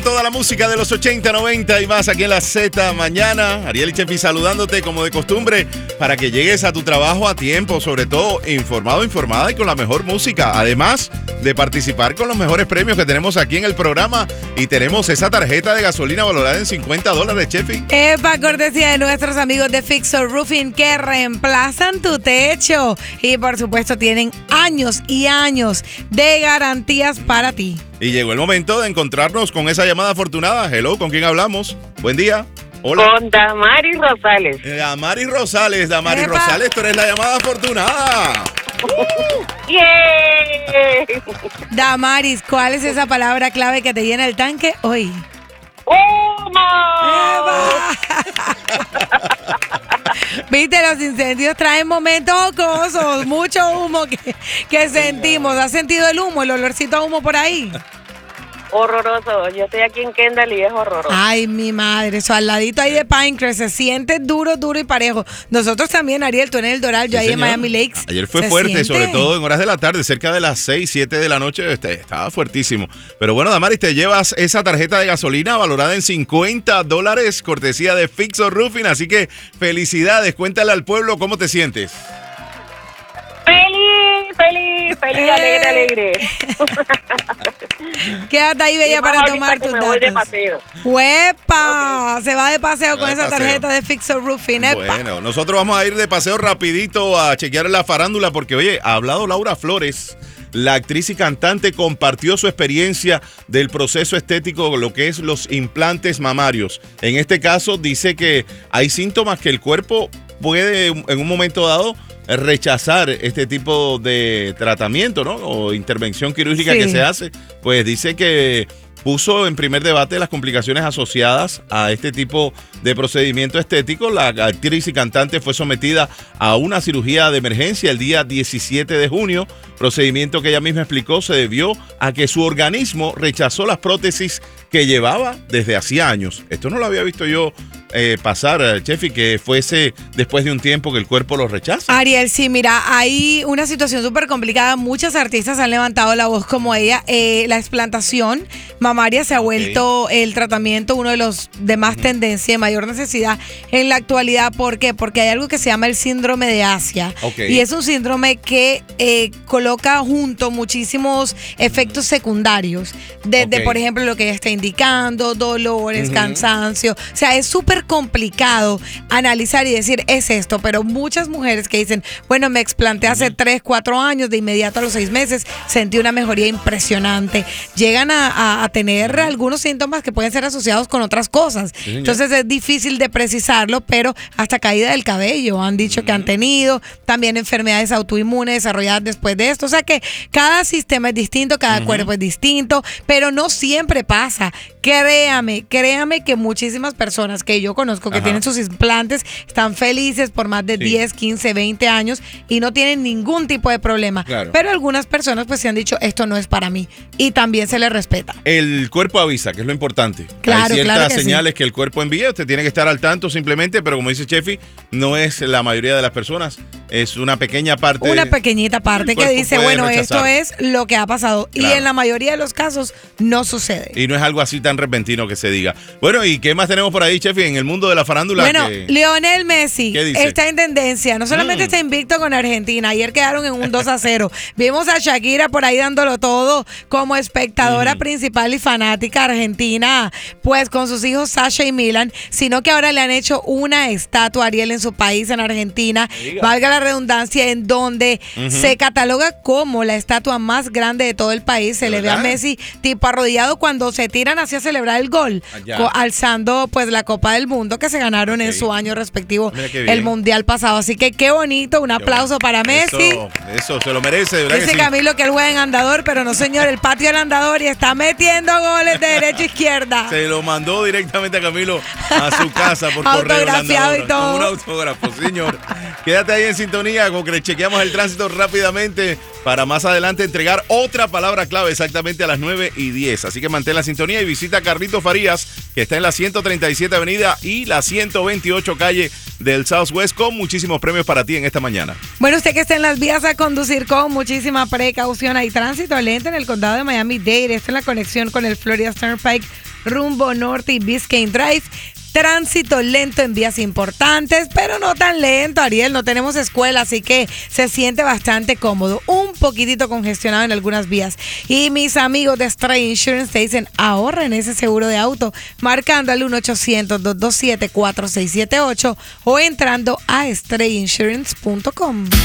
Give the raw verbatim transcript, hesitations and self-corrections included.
Toda la música de los ochenta, noventa y más aquí en la Z mañana. Ariel y Chefi saludándote como de costumbre para que llegues a tu trabajo a tiempo, sobre todo informado, informada y con la mejor música. Además de participar con los mejores premios que tenemos aquí en el programa y tenemos esa tarjeta de gasolina valorada en cincuenta dólares, Chefi. Epa, cortesía de nuestros amigos de Fixer Roofing que reemplazan tu techo y por supuesto tienen años y años de garantías para ti. Y llegó el momento de encontrarnos con esa llamada afortunada. Hello, ¿con quién hablamos? Buen día. Hola. Con Damaris Rosales. Eh, Damaris Rosales, Damaris Epa. Rosales, tú eres la llamada afortunada. ¡Yay! Damaris, ¿cuál es esa palabra clave que te llena el tanque hoy? ¡Humo! Viste, los incendios traen momentos jocosos, mucho humo que, que sentimos. ¿Has sentido el humo, el olorcito a humo por ahí? Horroroso. Yo estoy aquí en Kendall y es horroroso. Ay, mi madre, eso al ladito ahí de Pinecrest se siente duro, duro y parejo. Nosotros también, Ariel, tú en el Doral, yo Sí, ahí señor. en Miami Lakes. Ayer fue se fuerte, siente. sobre todo en horas de la tarde, cerca de las seis, siete de la noche, este, estaba fuertísimo. Pero bueno, Damaris, te llevas esa tarjeta de gasolina valorada en cincuenta dólares, cortesía de Fixer Roofing, así que felicidades, cuéntale al pueblo cómo te sientes. ¡Feliz, feliz, feliz, Eh. alegre, alegre! Quédate ahí, bella, Y para más tomar ahorita tus que me voy de datos. paseo. ¡Huepa! Se va de paseo Se va con de esa paseo. tarjeta de Fixer Roofing. ¡Epa! Bueno, nosotros vamos a ir de paseo rapidito a chequear la farándula porque, oye, ha hablado Laura Flores. La actriz y cantante compartió su experiencia del proceso estético, lo que es los implantes mamarios. En este caso dice que hay síntomas que el cuerpo puede en un momento dado rechazar este tipo de tratamiento, ¿no? O intervención quirúrgica Sí. que se hace. Pues dice que puso en primer debate las complicaciones asociadas a este tipo de procedimiento estético. La actriz y cantante fue sometida a una cirugía de emergencia el día diecisiete de junio, procedimiento que ella misma explicó se debió a que su organismo rechazó las prótesis que llevaba desde hacía años. Esto no lo había visto yo eh, pasar, Chefi, que fuese después de un tiempo que el cuerpo lo rechaza. Ariel, sí, mira, hay una situación súper complicada. Muchas artistas han levantado la voz como ella. Eh, la explantación mamaria se ha vuelto el tratamiento uno de los de más uh-huh. tendencia y mayor necesidad en la actualidad. ¿Por qué? Porque hay algo que se llama el síndrome de Asia. Okay. Y es un síndrome que eh, coloca junto muchísimos efectos secundarios. Desde, okay. por ejemplo, lo que ella está indicando, dolores, uh-huh. cansancio. O sea, es súper complicado analizar y decir, es esto. Pero muchas mujeres que dicen, bueno, me explanté hace uh-huh. tres, cuatro años, de inmediato a los seis meses, sentí una mejoría impresionante. Llegan a, a, a tener uh-huh. algunos síntomas que pueden ser asociados con otras cosas. Sí, entonces es difícil de precisarlo, pero hasta caída del cabello han dicho uh-huh. que han tenido. También enfermedades autoinmunes desarrolladas después de esto. O sea que cada sistema es distinto, cada uh-huh. cuerpo es distinto, pero no siempre pasa. Créame, créame que muchísimas personas que yo conozco que Ajá. tienen sus implantes están felices por más de sí. diez, quince, veinte años y no tienen ningún tipo de problema. Claro. Pero algunas personas pues se han dicho, esto no es para mí, y también se les respeta. El cuerpo avisa, que es lo importante. Claro, Hay ciertas claro que señales sí. que el cuerpo envía, usted tiene que estar al tanto simplemente, pero como dice Chefi, no es la mayoría de las personas, es una pequeña parte. Una pequeñita parte que dice, bueno, rechazar. Esto es lo que ha pasado. Claro. Y en la mayoría de los casos no sucede. Y no es algo así tan repentino que se diga. Bueno, ¿y qué más tenemos por ahí, Chefi, en el mundo de la farándula? Bueno, que... Lionel Messi está en tendencia. No solamente mm. está invicto con Argentina, ayer quedaron en un dos a cero. Vimos a Shakira por ahí dándolo todo como espectadora mm. principal y fanática argentina, pues con sus hijos Sasha y Milan, sino que ahora le han hecho una estatua a Ariel en su país, en Argentina, Diga. valga la redundancia, en donde uh-huh. se cataloga como la estatua más grande de todo el país. Se le ve a Messi tipo arrodillado cuando se tiran hacia celebrar el gol, co- alzando pues la Copa del Mundo que se ganaron okay. en su año respectivo, el Mundial pasado. Así que qué bonito, un qué aplauso bueno. para Messi. Eso, eso, se lo merece, ¿verdad? Dice que sí? Camilo que él juega en andador, pero no señor, el patio del andador y está metiendo goles de derecha a izquierda. Se lo mandó directamente a Camilo a su casa por correo. Autografiado y todo. Con un autógrafo, señor. Quédate ahí en sintonía, con que chequeamos el tránsito rápidamente para más adelante entregar otra palabra clave exactamente a las nueve y diez. Así que mantén la sintonía y visita Carlito Farías, que está en la ciento treinta y siete Avenida y la ciento veintiocho calle del Southwest, con muchísimos premios para ti en esta mañana. Bueno, usted que está en las vías a conducir con muchísima precaución. Hay tránsito lento en el condado de Miami-Dade. Esto en la conexión con el Florida Turnpike rumbo norte y Biscayne Drive. Tránsito lento en vías importantes, pero no tan lento, Ariel. No tenemos escuela, así que se siente bastante cómodo. Un poquitito congestionado en algunas vías. Y mis amigos de Stray Insurance te dicen, ahorren ese seguro de auto marcando al uno ochocientos, dos dos siete, cuatro seis siete ocho o entrando a stray insurance punto com.